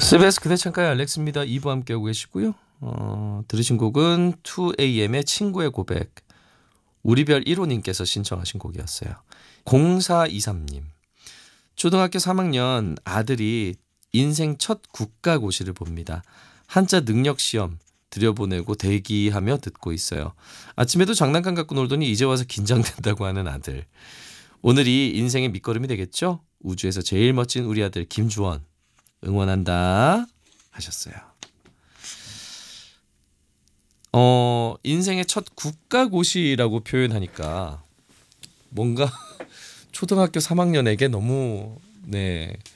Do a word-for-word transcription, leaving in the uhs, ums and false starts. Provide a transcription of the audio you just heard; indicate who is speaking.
Speaker 1: 씨비에스 그대 창가의 알렉스입니다. 이 부 함께하고 계시고요. 어, 들으신 곡은 투에이엠의 친구의 고백, 우리별 일 호님께서 신청하신 곡이었어요. 공사이삼님, 초등학교 삼 학년 아들이 인생 첫 국가고시를 봅니다. 한자 능력시험 들여보내고 대기하며 듣고 있어요. 아침에도 장난감 갖고 놀더니 이제 와서 긴장된다고 하는 아들. 오늘이 인생의 밑거름이 되겠죠? 우주에서 제일 멋진 우리 아들 김주원 응원한다 하셨어요. 어, 인생의 첫 국가고시라고 표현하니까 뭔가 초등학교 삼 학년에게 너무 네